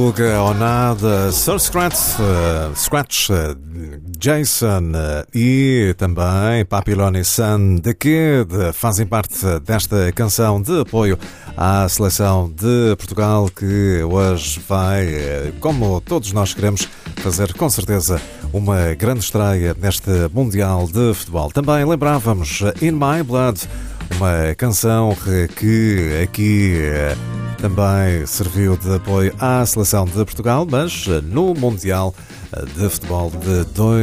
Tuga ou Nada, Sir Scratch, Jason e também Papillon e Son The Kid fazem parte desta canção de apoio à seleção de Portugal, que hoje vai, como todos nós queremos, fazer com certeza uma grande estreia neste Mundial de Futebol. Também lembrávamos In My Blood, uma canção que aqui também serviu de apoio à seleção de Portugal, mas no Mundial de Futebol de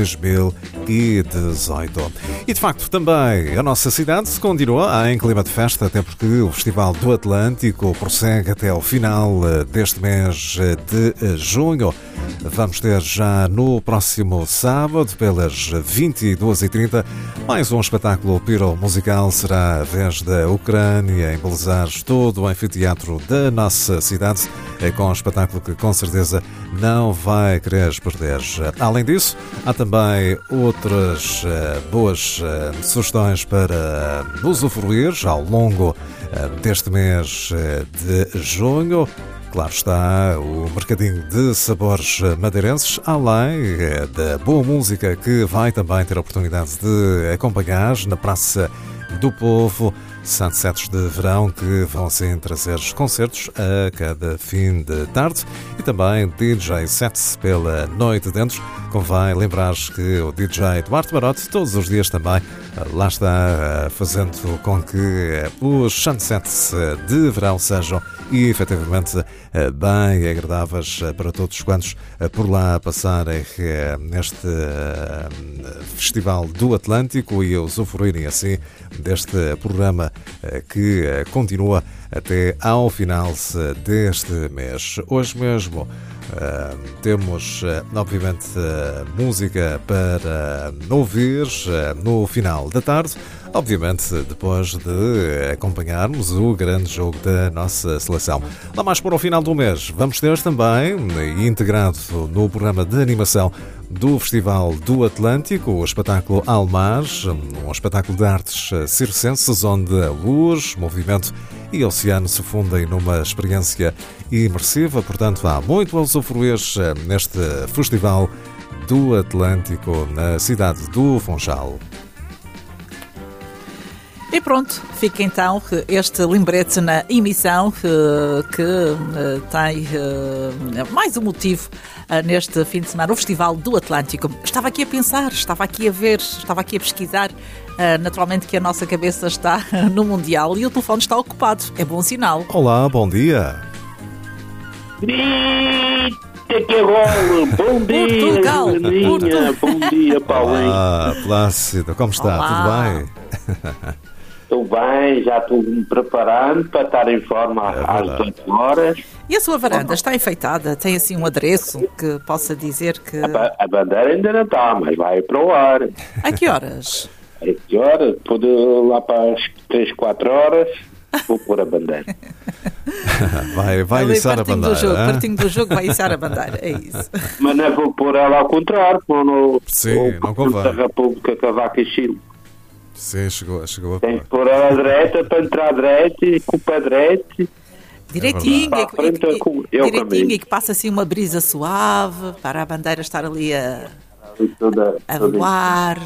2018. E de facto também a nossa cidade se continua em clima de festa, até porque o Festival do Atlântico prossegue até ao final deste mês de junho. Vamos ter já no próximo sábado, pelas 22h30, mais um espetáculo piro-musical. Será a vez da Ucrânia embelezar todo o anfiteatro da nossa cidade, com um espetáculo que com certeza não vai querer perder. Além disso, há também outras boas sugestões para usufruir ao longo deste mês de junho. Claro está, o mercadinho de sabores madeirenses, além da boa música que vai também ter a oportunidade de acompanhar na Praça do Povo, sunsets de verão que vão assim trazer concertos a cada fim de tarde e também DJ sets pela noite dentro. Convém lembrar que o DJ Duarte Barote todos os dias também lá está fazendo com que os sunsets de verão sejam efetivamente bem agradáveis para todos quantos por lá passarem neste Festival do Atlântico e usufruírem assim deste programa que continua até ao final deste mês. Hoje mesmo temos, obviamente, música para ouvir no final da tarde, obviamente depois de acompanharmos o grande jogo da nossa seleção. Lá mais para o final do mês vamos ter também, integrado no programa de animação do Festival do Atlântico, o espetáculo Almar, um espetáculo de artes circenses onde a luz, movimento e oceano se fundem numa experiência imersiva. Portanto, há muito a usufruir neste Festival do Atlântico na cidade do Funchal. E pronto, fica então este lembrete na emissão que tem mais um motivo neste fim de semana, o Festival do Atlântico. Estava aqui a pensar, estava aqui a ver, estava aqui a pesquisar. Naturalmente que a nossa cabeça está no Mundial e o telefone está ocupado. É bom sinal. Olá, bom dia. Que golo! Bom dia, Portugal! Bom dia, Paulinho. Olá, Plácido, como está? Olá. Tudo bem? Estou bem, já estou me preparando para estar em forma às 18 horas. E a sua varanda está enfeitada? Tem assim um adereço que possa dizer que... A bandeira ainda não está, mas vai para o ar. A que horas? A que horas? Pode lá para as 3, 4 horas, vou pôr a bandeira. Vai içar a bandeira. Pertinho do jogo vai içar a bandeira, é isso. Mas não vou pôr ela ao contrário, Sim, não convém. Da República Cavaco e Chile. Sim, chegou a Tem que pôr ela direita para entrar direito e com o pé direito. Direitinho, direitinho e que passa assim uma brisa suave para a bandeira estar ali a toda voar.